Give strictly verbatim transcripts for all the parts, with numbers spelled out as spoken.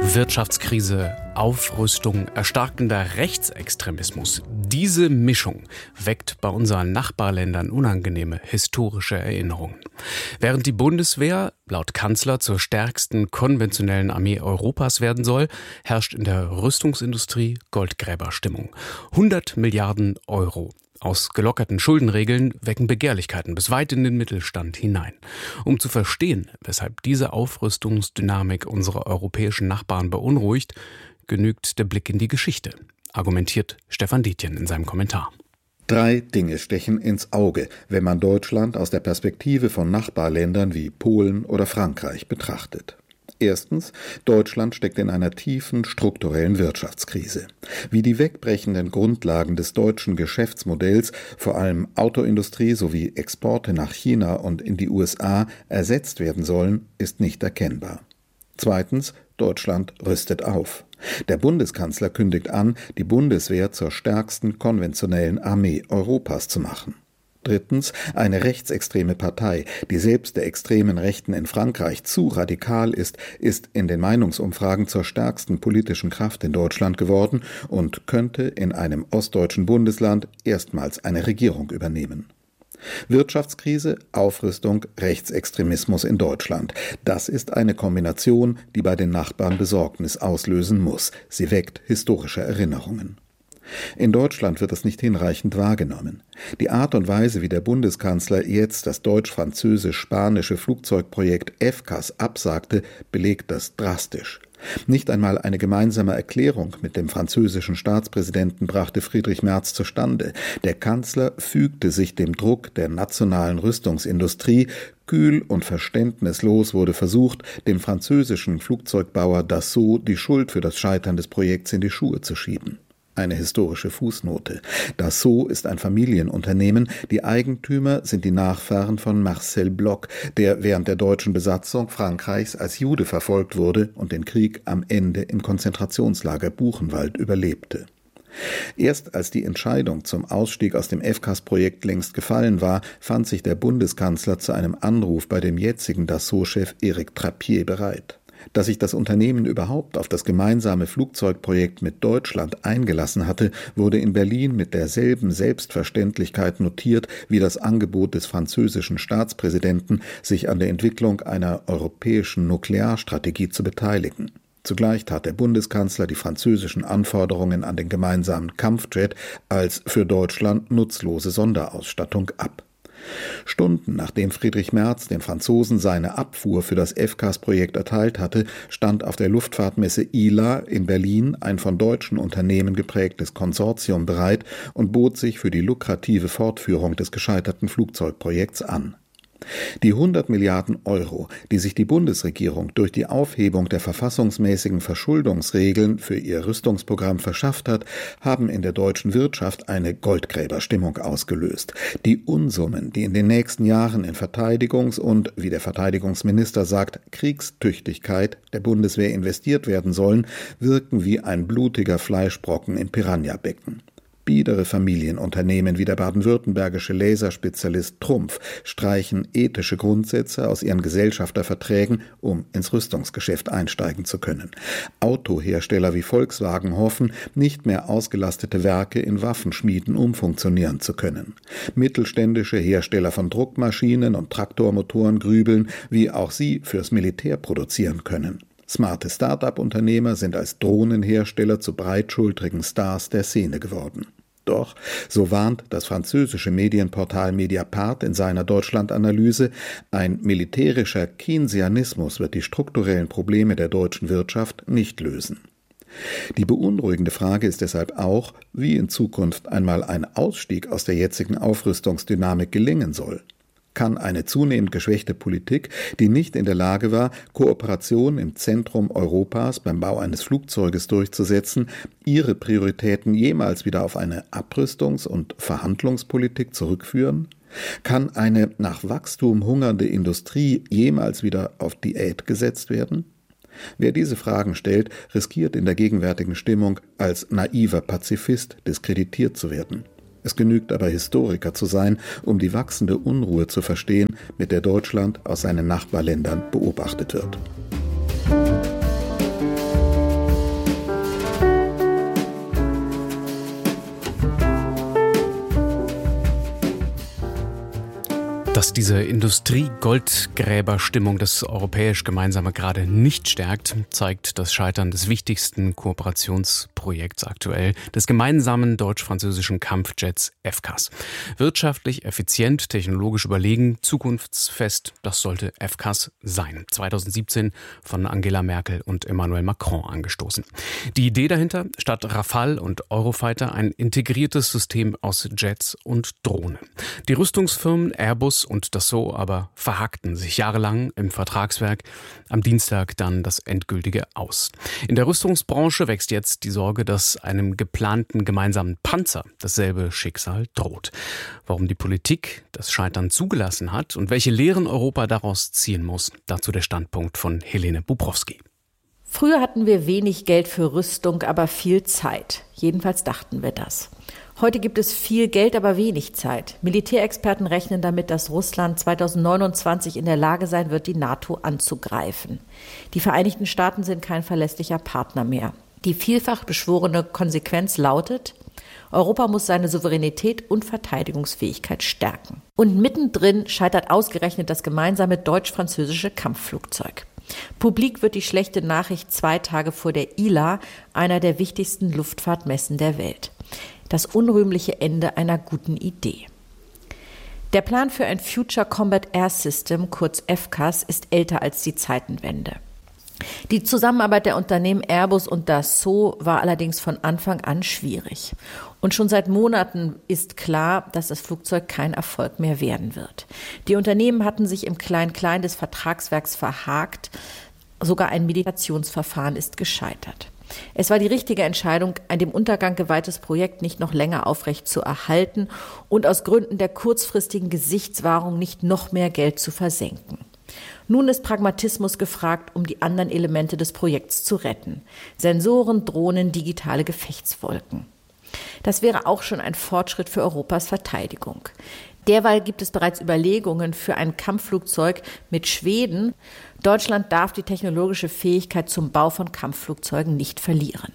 Wirtschaftskrise, Aufrüstung, erstarkender Rechtsextremismus. Diese Mischung weckt bei unseren Nachbarländern unangenehme historische Erinnerungen. Während die Bundeswehr laut Kanzler zur stärksten konventionellen Armee Europas werden soll, herrscht in der Rüstungsindustrie Goldgräberstimmung. hundert Milliarden Euro aus gelockerten Schuldenregeln wecken Begehrlichkeiten bis weit in den Mittelstand hinein. Um zu verstehen, weshalb diese Aufrüstungsdynamik unsere europäischen Nachbarn beunruhigt, genügt der Blick in die Geschichte, argumentiert Stefan Detjen in seinem Kommentar. Drei Dinge stechen ins Auge, wenn man Deutschland aus der Perspektive von Nachbarländern wie Polen oder Frankreich betrachtet. Erstens, Deutschland steckt in einer tiefen strukturellen Wirtschaftskrise. Wie die wegbrechenden Grundlagen des deutschen Geschäftsmodells, vor allem Autoindustrie sowie Exporte nach China und in die U S A, ersetzt werden sollen, ist nicht erkennbar. Zweitens, Deutschland rüstet auf. Der Bundeskanzler kündigt an, die Bundeswehr zur stärksten konventionellen Armee Europas zu machen. Drittens, eine rechtsextreme Partei, die selbst der extremen Rechten in Frankreich zu radikal ist, ist in den Meinungsumfragen zur stärksten politischen Kraft in Deutschland geworden und könnte in einem ostdeutschen Bundesland erstmals eine Regierung übernehmen. Wirtschaftskrise, Aufrüstung, Rechtsextremismus in Deutschland. Das ist eine Kombination, die bei den Nachbarn Besorgnis auslösen muss. Sie weckt historische Erinnerungen. In Deutschland wird das nicht hinreichend wahrgenommen. Die Art und Weise, wie der Bundeskanzler jetzt das deutsch-französisch-spanische Flugzeugprojekt F C A S absagte, belegt das drastisch. Nicht einmal eine gemeinsame Erklärung mit dem französischen Staatspräsidenten brachte Friedrich Merz zustande. Der Kanzler fügte sich dem Druck der nationalen Rüstungsindustrie. Kühl und verständnislos wurde versucht, dem französischen Flugzeugbauer Dassault die Schuld für das Scheitern des Projekts in die Schuhe zu schieben. Eine historische Fußnote. Dassault ist ein Familienunternehmen. Die Eigentümer sind die Nachfahren von Marcel Bloch, der während der deutschen Besatzung Frankreichs als Jude verfolgt wurde und den Krieg am Ende im Konzentrationslager Buchenwald überlebte. Erst als die Entscheidung zum Ausstieg aus dem F C A S-Projekt längst gefallen war, fand sich der Bundeskanzler zu einem Anruf bei dem jetzigen Dassault-Chef Éric Trappier bereit. Dass sich das Unternehmen überhaupt auf das gemeinsame Flugzeugprojekt mit Deutschland eingelassen hatte, wurde in Berlin mit derselben Selbstverständlichkeit notiert wie das Angebot des französischen Staatspräsidenten, sich an der Entwicklung einer europäischen Nuklearstrategie zu beteiligen. Zugleich tat der Bundeskanzler die französischen Anforderungen an den gemeinsamen Kampfjet als für Deutschland nutzlose Sonderausstattung ab. Stunden nachdem Friedrich Merz den Franzosen seine Abfuhr für das F C A S-Projekt erteilt hatte, stand auf der Luftfahrtmesse I L A in Berlin ein von deutschen Unternehmen geprägtes Konsortium bereit und bot sich für die lukrative Fortführung des gescheiterten Flugzeugprojekts an. Die hundert Milliarden Euro, die sich die Bundesregierung durch die Aufhebung der verfassungsmäßigen Verschuldungsregeln für ihr Rüstungsprogramm verschafft hat, haben in der deutschen Wirtschaft eine Goldgräberstimmung ausgelöst. Die Unsummen, die in den nächsten Jahren in Verteidigungs- und, wie der Verteidigungsminister sagt, Kriegstüchtigkeit der Bundeswehr investiert werden sollen, wirken wie ein blutiger Fleischbrocken im Piranha-Becken. Biedere Familienunternehmen wie der baden-württembergische Laserspezialist Trumpf streichen ethische Grundsätze aus ihren Gesellschafterverträgen, um ins Rüstungsgeschäft einsteigen zu können. Autohersteller wie Volkswagen hoffen, nicht mehr ausgelastete Werke in Waffenschmieden umfunktionieren zu können. Mittelständische Hersteller von Druckmaschinen und Traktormotoren grübeln, wie auch sie fürs Militär produzieren können. Smarte Start-up-Unternehmer sind als Drohnenhersteller zu breitschultrigen Stars der Szene geworden. Doch, so warnt das französische Medienportal Mediapart in seiner Deutschland-Analyse, ein militärischer Keynesianismus wird die strukturellen Probleme der deutschen Wirtschaft nicht lösen. Die beunruhigende Frage ist deshalb auch, wie in Zukunft einmal ein Ausstieg aus der jetzigen Aufrüstungsdynamik gelingen soll. Kann eine zunehmend geschwächte Politik, die nicht in der Lage war, Kooperation im Zentrum Europas beim Bau eines Flugzeuges durchzusetzen, ihre Prioritäten jemals wieder auf eine Abrüstungs- und Verhandlungspolitik zurückführen? Kann eine nach Wachstum hungernde Industrie jemals wieder auf Diät gesetzt werden? Wer diese Fragen stellt, riskiert in der gegenwärtigen Stimmung als naiver Pazifist diskreditiert zu werden. Es genügt aber, Historiker zu sein, um die wachsende Unruhe zu verstehen, mit der Deutschland aus seinen Nachbarländern beobachtet wird. Dass diese Industrie-Goldgräberstimmung das europäisch Gemeinsame gerade nicht stärkt, zeigt das Scheitern des wichtigsten Kooperationsprojekts aktuell, des gemeinsamen deutsch-französischen Kampfjets F C A S. Wirtschaftlich effizient, technologisch überlegen, zukunftsfest, das sollte F C A S sein. zweitausendsiebzehn von Angela Merkel und Emmanuel Macron angestoßen. Die Idee dahinter, statt Rafale und Eurofighter ein integriertes System aus Jets und Drohnen. Die Rüstungsfirmen Airbus und Dassault aber verhakten sich jahrelang im Vertragswerk. Am Dienstag dann das endgültige Aus. In der Rüstungsbranche wächst jetzt die Sorge, dass einem geplanten gemeinsamen Panzer dasselbe Schicksal droht. Warum die Politik das Scheitern zugelassen hat und welche Lehren Europa daraus ziehen muss, dazu der Standpunkt von Helene Bubrowski. Früher hatten wir wenig Geld für Rüstung, aber viel Zeit. Jedenfalls dachten wir das. Heute gibt es viel Geld, aber wenig Zeit. Militärexperten rechnen damit, dass Russland zweitausendneunundzwanzig in der Lage sein wird, die NATO anzugreifen. Die Vereinigten Staaten sind kein verlässlicher Partner mehr. Die vielfach beschworene Konsequenz lautet, Europa muss seine Souveränität und Verteidigungsfähigkeit stärken. Und mittendrin scheitert ausgerechnet das gemeinsame deutsch-französische Kampfflugzeug. Publik wird die schlechte Nachricht zwei Tage vor der I L A, einer der wichtigsten Luftfahrtmessen der Welt. Das unrühmliche Ende einer guten Idee. Der Plan für ein Future Combat Air System, kurz F C A S, ist älter als die Zeitenwende. Die Zusammenarbeit der Unternehmen Airbus und Dassault war allerdings von Anfang an schwierig. Und schon seit Monaten ist klar, dass das Flugzeug kein Erfolg mehr werden wird. Die Unternehmen hatten sich im Klein-Klein des Vertragswerks verhakt. Sogar ein Meditationsverfahren ist gescheitert. Es war die richtige Entscheidung, ein dem Untergang geweihtes Projekt nicht noch länger aufrecht zu erhalten und aus Gründen der kurzfristigen Gesichtswahrung nicht noch mehr Geld zu versenken. Nun ist Pragmatismus gefragt, um die anderen Elemente des Projekts zu retten. Sensoren, Drohnen, digitale Gefechtswolken. Das wäre auch schon ein Fortschritt für Europas Verteidigung. Derweil gibt es bereits Überlegungen für ein Kampfflugzeug mit Schweden. Deutschland darf die technologische Fähigkeit zum Bau von Kampfflugzeugen nicht verlieren.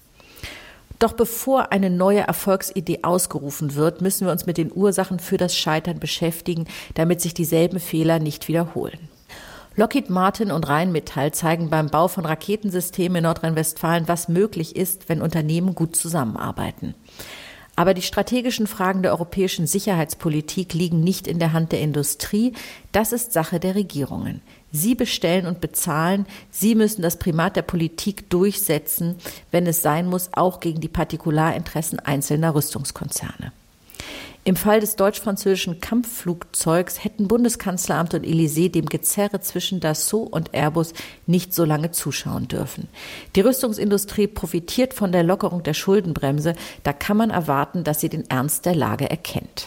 Doch bevor eine neue Erfolgsidee ausgerufen wird, müssen wir uns mit den Ursachen für das Scheitern beschäftigen, damit sich dieselben Fehler nicht wiederholen. Lockheed Martin und Rheinmetall zeigen beim Bau von Raketensystemen in Nordrhein-Westfalen, was möglich ist, wenn Unternehmen gut zusammenarbeiten. Aber die strategischen Fragen der europäischen Sicherheitspolitik liegen nicht in der Hand der Industrie. Das ist Sache der Regierungen. Sie bestellen und bezahlen. Sie müssen das Primat der Politik durchsetzen, wenn es sein muss, auch gegen die Partikularinteressen einzelner Rüstungskonzerne. Im Fall des deutsch-französischen Kampfflugzeugs hätten Bundeskanzleramt und Élysée dem Gezerre zwischen Dassault und Airbus nicht so lange zuschauen dürfen. Die Rüstungsindustrie profitiert von der Lockerung der Schuldenbremse. Da kann man erwarten, dass sie den Ernst der Lage erkennt.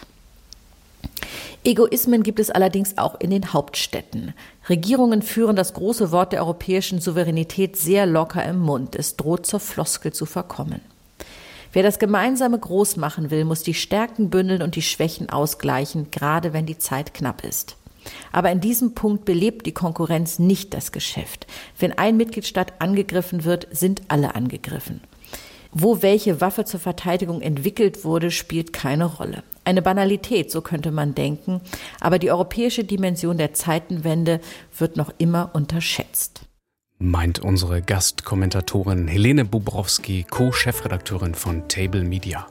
Egoismen gibt es allerdings auch in den Hauptstädten. Regierungen führen das große Wort der europäischen Souveränität sehr locker im Mund. Es droht zur Floskel zu verkommen. Wer das Gemeinsame groß machen will, muss die Stärken bündeln und die Schwächen ausgleichen, gerade wenn die Zeit knapp ist. Aber in diesem Punkt belebt die Konkurrenz nicht das Geschäft. Wenn ein Mitgliedstaat angegriffen wird, sind alle angegriffen. Wo welche Waffe zur Verteidigung entwickelt wurde, spielt keine Rolle. Eine Banalität, so könnte man denken, aber die europäische Dimension der Zeitenwende wird noch immer unterschätzt. Meint unsere Gastkommentatorin Helene Bubrowski, Co-Chefredakteurin von Table Media.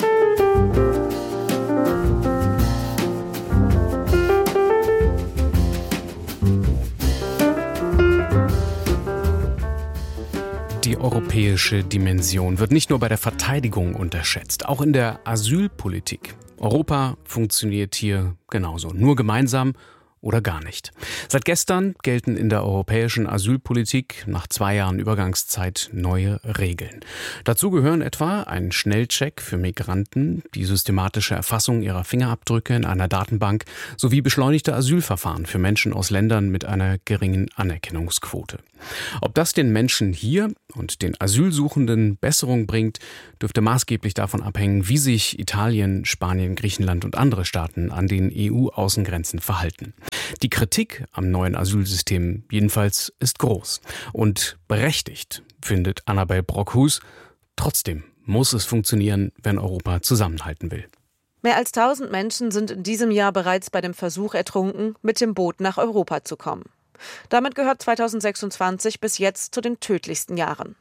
Die europäische Dimension wird nicht nur bei der Verteidigung unterschätzt, auch in der Asylpolitik. Europa funktioniert hier genauso, nur gemeinsam oder gar nicht. Seit gestern gelten in der europäischen Asylpolitik nach zwei Jahren Übergangszeit neue Regeln. Dazu gehören etwa ein Schnellcheck für Migranten, die systematische Erfassung ihrer Fingerabdrücke in einer Datenbank sowie beschleunigte Asylverfahren für Menschen aus Ländern mit einer geringen Anerkennungsquote. Ob das den Menschen hier und den Asylsuchenden Besserung bringt, dürfte maßgeblich davon abhängen, wie sich Italien, Spanien, Griechenland und andere Staaten an den E U-Außengrenzen verhalten. Die Kritik am neuen Asylsystem jedenfalls ist groß und berechtigt, findet Annabel Brockhus. Trotzdem muss es funktionieren, wenn Europa zusammenhalten will. Mehr als tausend Menschen sind in diesem Jahr bereits bei dem Versuch ertrunken, mit dem Boot nach Europa zu kommen. Damit gehört zweitausendsechsundzwanzig bis jetzt zu den tödlichsten Jahren.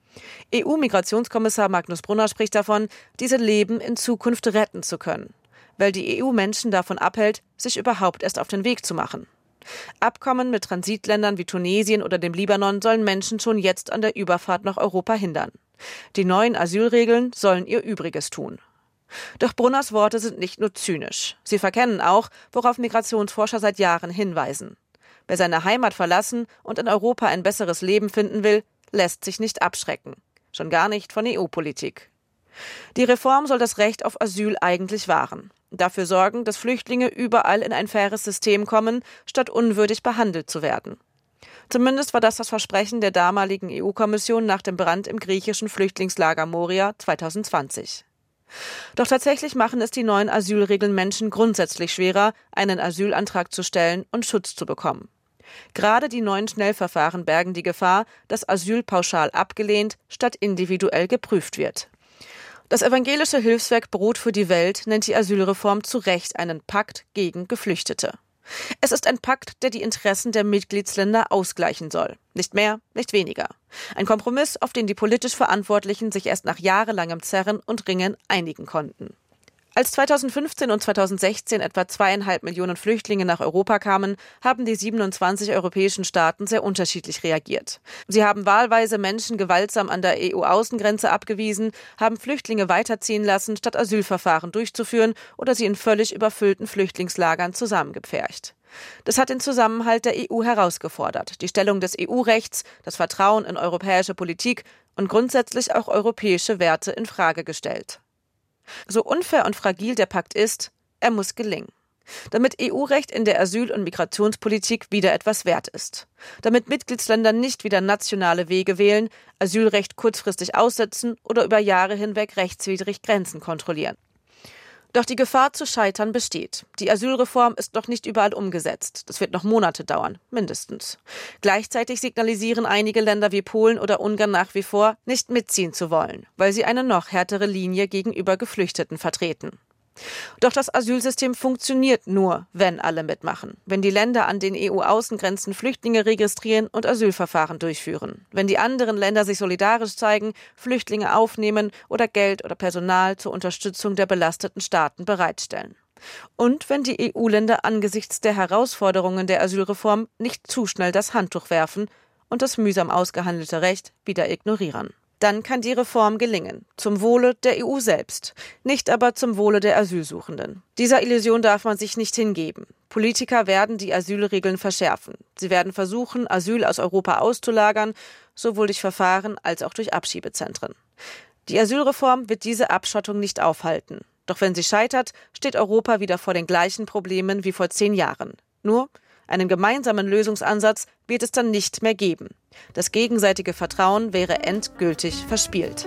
E U-Migrationskommissar Magnus Brunner spricht davon, diese Leben in Zukunft retten zu können, weil die E U Menschen davon abhält, sich überhaupt erst auf den Weg zu machen. Abkommen mit Transitländern wie Tunesien oder dem Libanon sollen Menschen schon jetzt an der Überfahrt nach Europa hindern. Die neuen Asylregeln sollen ihr Übriges tun. Doch Brunners Worte sind nicht nur zynisch. Sie verkennen auch, worauf Migrationsforscher seit Jahren hinweisen. Wer seine Heimat verlassen und in Europa ein besseres Leben finden will, lässt sich nicht abschrecken. Schon gar nicht von E U-Politik. Die Reform soll das Recht auf Asyl eigentlich wahren. Dafür sorgen, dass Flüchtlinge überall in ein faires System kommen, statt unwürdig behandelt zu werden. Zumindest war das das Versprechen der damaligen E U-Kommission nach dem Brand im griechischen Flüchtlingslager Moria zweitausendzwanzig. Doch tatsächlich machen es die neuen Asylregeln Menschen grundsätzlich schwerer, einen Asylantrag zu stellen und Schutz zu bekommen. Gerade die neuen Schnellverfahren bergen die Gefahr, dass Asyl pauschal abgelehnt statt individuell geprüft wird. Das evangelische Hilfswerk Brot für die Welt nennt die Asylreform zu Recht einen Pakt gegen Geflüchtete. Es ist ein Pakt, der die Interessen der Mitgliedsländer ausgleichen soll. Nicht mehr, nicht weniger. Ein Kompromiss, auf den die politisch Verantwortlichen sich erst nach jahrelangem Zerren und Ringen einigen konnten. Als zweitausendfünfzehn und zweitausendsechzehn etwa zweieinhalb Millionen Flüchtlinge nach Europa kamen, haben die siebenundzwanzig europäischen Staaten sehr unterschiedlich reagiert. Sie haben wahlweise Menschen gewaltsam an der E U-Außengrenze abgewiesen, haben Flüchtlinge weiterziehen lassen, statt Asylverfahren durchzuführen oder sie in völlig überfüllten Flüchtlingslagern zusammengepfercht. Das hat den Zusammenhalt der E U herausgefordert, die Stellung des E U-Rechts, das Vertrauen in europäische Politik und grundsätzlich auch europäische Werte in Frage gestellt. So unfair und fragil der Pakt ist, er muss gelingen. Damit E U-Recht in der Asyl- und Migrationspolitik wieder etwas wert ist. Damit Mitgliedsländer nicht wieder nationale Wege wählen, Asylrecht kurzfristig aussetzen oder über Jahre hinweg rechtswidrig Grenzen kontrollieren. Doch die Gefahr zu scheitern besteht. Die Asylreform ist noch nicht überall umgesetzt. Das wird noch Monate dauern, mindestens. Gleichzeitig signalisieren einige Länder wie Polen oder Ungarn nach wie vor, nicht mitziehen zu wollen, weil sie eine noch härtere Linie gegenüber Geflüchteten vertreten. Doch das Asylsystem funktioniert nur, wenn alle mitmachen. Wenn die Länder an den E U-Außengrenzen Flüchtlinge registrieren und Asylverfahren durchführen. Wenn die anderen Länder sich solidarisch zeigen, Flüchtlinge aufnehmen oder Geld oder Personal zur Unterstützung der belasteten Staaten bereitstellen. Und wenn die E U-Länder angesichts der Herausforderungen der Asylreform nicht zu schnell das Handtuch werfen und das mühsam ausgehandelte Recht wieder ignorieren. Dann kann die Reform gelingen, zum Wohle der E U selbst, nicht aber zum Wohle der Asylsuchenden. Dieser Illusion darf man sich nicht hingeben. Politiker werden die Asylregeln verschärfen. Sie werden versuchen, Asyl aus Europa auszulagern, sowohl durch Verfahren als auch durch Abschiebezentren. Die Asylreform wird diese Abschottung nicht aufhalten. Doch wenn sie scheitert, steht Europa wieder vor den gleichen Problemen wie vor zehn Jahren. Nur einen gemeinsamen Lösungsansatz wird es dann nicht mehr geben. Das gegenseitige Vertrauen wäre endgültig verspielt.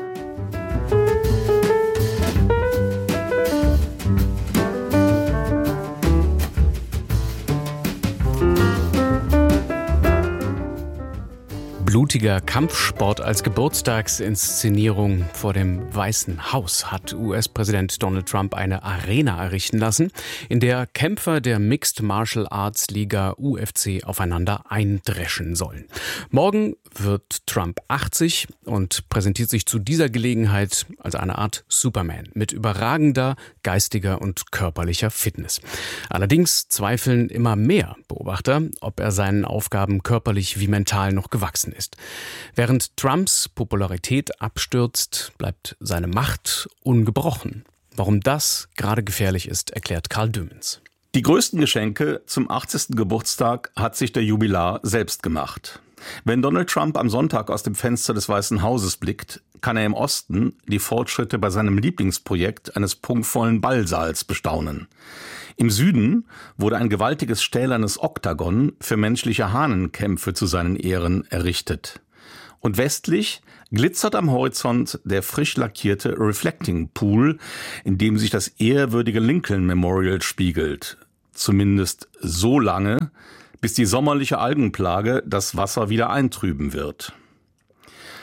Blutiger Kampfsport als Geburtstagsinszenierung vor dem Weißen Haus hat U S-Präsident Donald Trump eine Arena errichten lassen, in der Kämpfer der Mixed Martial Arts Liga U F C aufeinander eindreschen sollen. Morgen wird Trump achtzig und präsentiert sich zu dieser Gelegenheit als eine Art Superman mit überragender geistiger und körperlicher Fitness. Allerdings zweifeln immer mehr Beobachter, ob er seinen Aufgaben körperlich wie mental noch gewachsen ist. Während Trumps Popularität abstürzt, bleibt seine Macht ungebrochen. Warum das gerade gefährlich ist, erklärt Karl Dömens. Die größten Geschenke zum achtzigsten Geburtstag hat sich der Jubilar selbst gemacht. Wenn Donald Trump am Sonntag aus dem Fenster des Weißen Hauses blickt, kann er im Osten die Fortschritte bei seinem Lieblingsprojekt eines prunkvollen Ballsaals bestaunen. Im Süden wurde ein gewaltiges stählernes Oktagon für menschliche Hahnenkämpfe zu seinen Ehren errichtet. Und westlich glitzert am Horizont der frisch lackierte Reflecting Pool, in dem sich das ehrwürdige Lincoln Memorial spiegelt. Zumindest so lange, bis die sommerliche Algenplage das Wasser wieder eintrüben wird.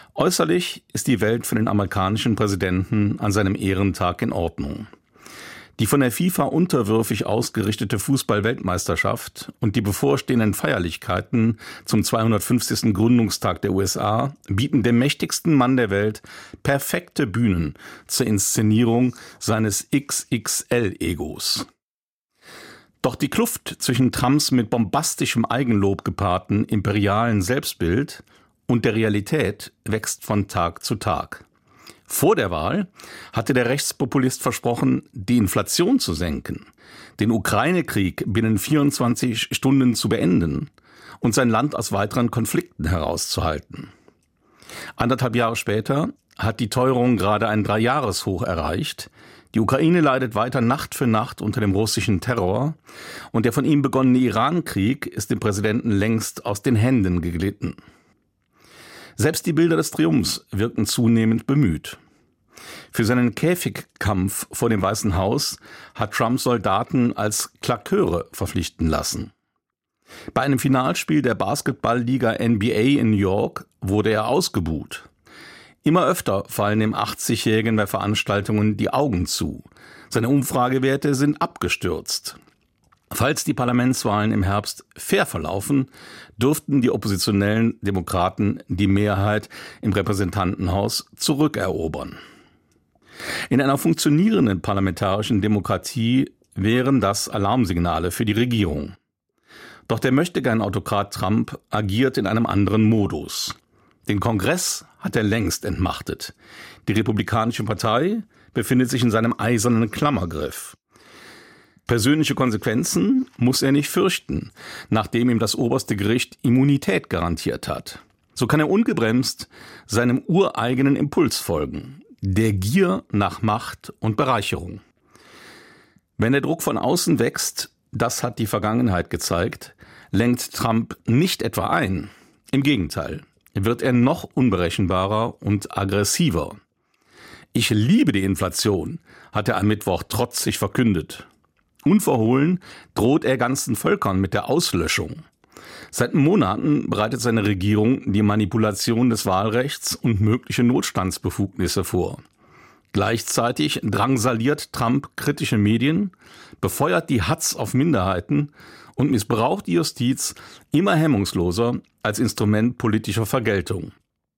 Äußerlich ist die Welt für den amerikanischen Präsidenten an seinem Ehrentag in Ordnung. Die von der FIFA unterwürfig ausgerichtete Fußball-Weltmeisterschaft und die bevorstehenden Feierlichkeiten zum zweihundertfünfzigsten Gründungstag der U S A bieten dem mächtigsten Mann der Welt perfekte Bühnen zur Inszenierung seines X X L-Egos. Doch die Kluft zwischen Trumps mit bombastischem Eigenlob gepaarten imperialen Selbstbild und der Realität wächst von Tag zu Tag. Vor der Wahl hatte der Rechtspopulist versprochen, die Inflation zu senken, den Ukraine-Krieg binnen vierundzwanzig Stunden zu beenden und sein Land aus weiteren Konflikten herauszuhalten. Anderthalb Jahre später hat die Teuerung gerade ein Dreijahreshoch erreicht. Die Ukraine leidet weiter Nacht für Nacht unter dem russischen Terror und der von ihm begonnene Iran-Krieg ist dem Präsidenten längst aus den Händen geglitten. Selbst die Bilder des Triumphs wirken zunehmend bemüht. Für seinen Käfigkampf vor dem Weißen Haus hat Trump Soldaten als Klaköre verpflichten lassen. Bei einem Finalspiel der Basketballliga N B A in New York wurde er ausgebuht. Immer öfter fallen dem achtzigjährigen bei Veranstaltungen die Augen zu. Seine Umfragewerte sind abgestürzt. Falls die Parlamentswahlen im Herbst fair verlaufen, dürften die oppositionellen Demokraten die Mehrheit im Repräsentantenhaus zurückerobern. In einer funktionierenden parlamentarischen Demokratie wären das Alarmsignale für die Regierung. Doch der Möchtegern-Autokrat Trump agiert in einem anderen Modus. Den Kongress hat er längst entmachtet. Die Republikanische Partei befindet sich in seinem eisernen Klammergriff. Persönliche Konsequenzen muss er nicht fürchten, nachdem ihm das oberste Gericht Immunität garantiert hat. So kann er ungebremst seinem ureigenen Impuls folgen, der Gier nach Macht und Bereicherung. Wenn der Druck von außen wächst, das hat die Vergangenheit gezeigt, lenkt Trump nicht etwa ein. Im Gegenteil, wird er noch unberechenbarer und aggressiver. Ich liebe die Inflation, hat er am Mittwoch trotzig verkündet. Unverhohlen droht er ganzen Völkern mit der Auslöschung. Seit Monaten bereitet seine Regierung die Manipulation des Wahlrechts und mögliche Notstandsbefugnisse vor. Gleichzeitig drangsaliert Trump kritische Medien, befeuert die Hatz auf Minderheiten und missbraucht die Justiz immer hemmungsloser als Instrument politischer Vergeltung.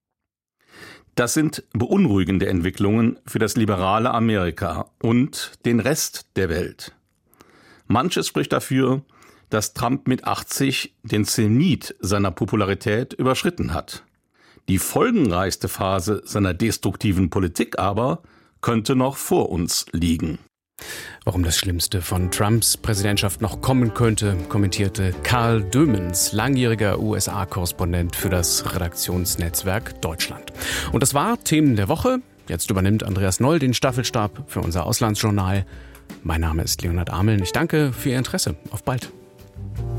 Das sind beunruhigende Entwicklungen für das liberale Amerika und den Rest der Welt. Manches spricht dafür, dass Trump mit achtzig den Zenit seiner Popularität überschritten hat. Die folgenreichste Phase seiner destruktiven Politik aber könnte noch vor uns liegen. Warum das Schlimmste von Trumps Präsidentschaft noch kommen könnte, kommentierte Karl Dömens, langjähriger U S A-Korrespondent für das Redaktionsnetzwerk Deutschland. Und das war Themen der Woche. Jetzt übernimmt Andreas Noll den Staffelstab für unser Auslandsjournal. Mein Name ist Leonhard Ameln. Ich danke für Ihr Interesse. Auf bald.